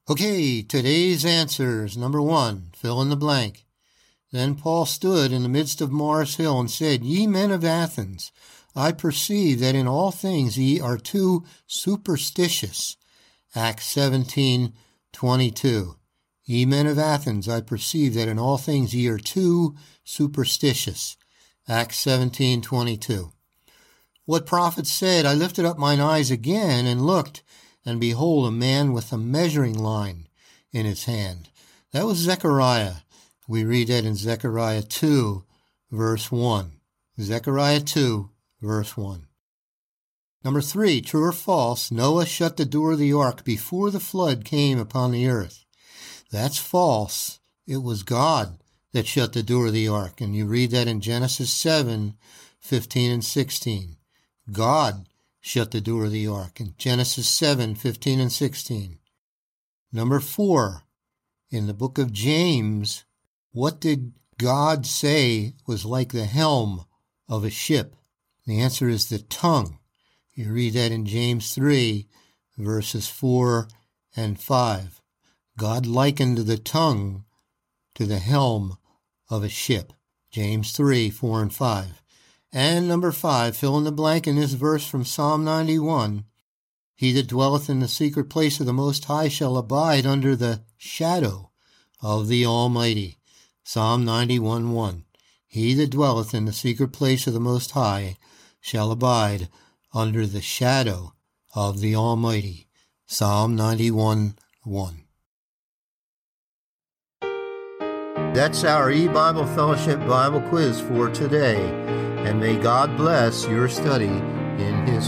Okay, today's answers. Number 1, fill in the blank. Then Paul stood in the midst of Mars Hill and said, Ye men of Athens, I perceive that in all things ye are too superstitious. Acts 17:22. Ye men of Athens, I perceive that in all things ye are too superstitious. Acts 17:22. What prophet said, I lifted up mine eyes again and looked, and behold, a man with a measuring line in his hand. That was Zechariah. We read that in Zechariah 2, verse 1. Zechariah 2, verse 1. Number 3, true or false, Noah shut the door of the ark before the flood came upon the earth. That's false. It was God that shut the door of the ark, and you read that in Genesis 7:15 and 16. God shut the door of the ark in Genesis 7:15 and 16. Number 4, in the book of James, what did God say was like the helm of a ship? The answer is the tongue. You read that in James 3, verses 4 and 5. God likened the tongue to the helm of a ship. James 3, 4 and 5. And number 5, fill in the blank in this verse from Psalm 91. He that dwelleth in the secret place of the Most High shall abide under the shadow of the Almighty. Psalm 91:1. He that dwelleth in the secret place of the Most High shall abide under the shadow of the Almighty. Psalm 91:1. That's our E-Bible Fellowship Bible quiz for today. And may God bless your study in His